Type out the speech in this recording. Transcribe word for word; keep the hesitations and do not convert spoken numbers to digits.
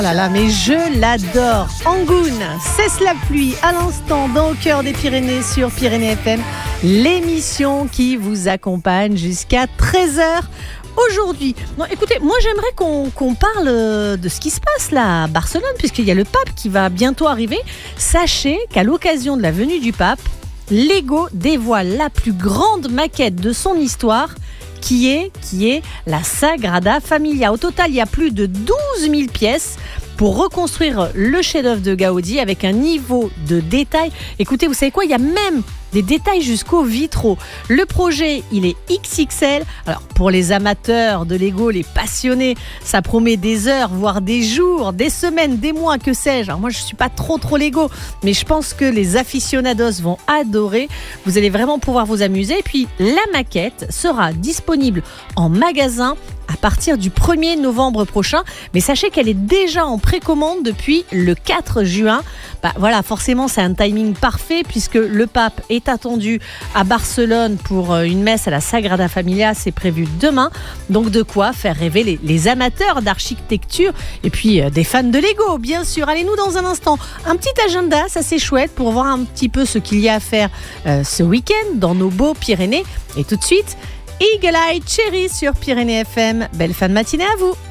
Oh là là, mais je l'adore. Angoune, cesse la pluie à l'instant dans le cœur des Pyrénées sur Pyrénées F M. L'émission qui vous accompagne jusqu'à treize heures. Aujourd'hui, non, écoutez, moi j'aimerais qu'on, qu'on parle de ce qui se passe là à Barcelone, puisqu'il y a le pape qui va bientôt arriver. Sachez qu'à l'occasion de la venue du pape, Lego dévoile la plus grande maquette de son histoire, qui est, qui est la Sagrada Familia. Au total, il y a plus de douze mille pièces pour reconstruire le chef-d'œuvre de Gaudi avec un niveau de détail. Écoutez, vous savez quoi ? Il y a même des détails jusqu'aux vitraux. Le projet, il est X X L. Alors, pour les amateurs de Lego, les passionnés, ça promet des heures, voire des jours, des semaines, des mois, que sais-je. Alors, moi, je ne suis pas trop, trop Lego, mais je pense que les aficionados vont adorer. Vous allez vraiment pouvoir vous amuser. Et puis, la maquette sera disponible en magasin à partir du premier novembre prochain. Mais sachez qu'elle est déjà en précommande depuis le quatre juin. Bah, voilà, forcément, c'est un timing parfait puisque le pape est attendu à Barcelone pour une messe à la Sagrada Familia. C'est prévu demain. Donc, de quoi faire rêver les, les amateurs d'architecture et puis euh, des fans de Lego, bien sûr. Allez-nous dans un instant. Un petit agenda, ça c'est chouette pour voir un petit peu ce qu'il y a à faire euh, ce week-end dans nos beaux Pyrénées. Et tout de suite, Eagle Eye Cherry sur Pyrénées F M. Belle fin de matinée à vous.